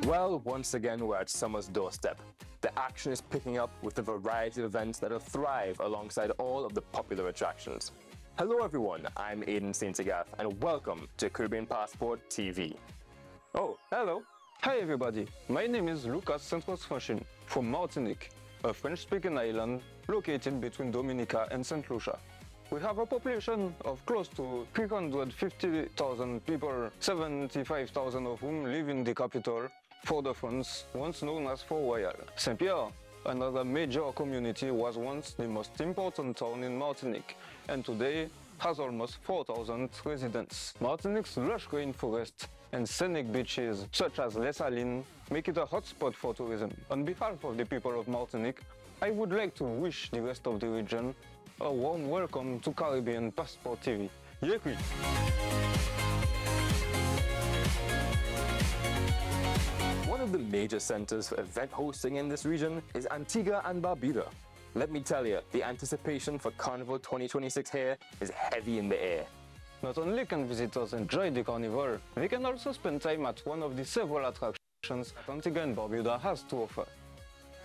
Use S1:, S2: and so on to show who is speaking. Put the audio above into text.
S1: Well, once again, we're at summer's doorstep. The action is picking up with a variety of events that'll thrive alongside all of the popular attractions. Hello everyone, I'm Aidan St. Agath and welcome to Caribbean Passport TV. Oh, hello.
S2: Hi everybody, my name is Lucas Santos Franchin from Martinique, a French-speaking island located between Dominica and St. Lucia. We have a population of close to 350,000 people, 75,000 of whom live in the capital, Fort-de-France, once known as Fort Royal. Saint-Pierre, another major community, was once the most important town in Martinique, and today has almost 4,000 residents. Martinique's lush rainforest and scenic beaches, such as Les Salines, make it a hotspot for tourism. On behalf of the people of Martinique, I would like to wish the rest of the region a warm welcome to Caribbean Passport TV. Yekui!
S1: One of the major centers for event hosting in this region is Antigua and Barbuda. Let me tell you, the anticipation for Carnival 2026 here is heavy in the air.
S2: Not only can visitors enjoy the carnival, they can also spend time at one of the several attractions that Antigua and Barbuda has to offer.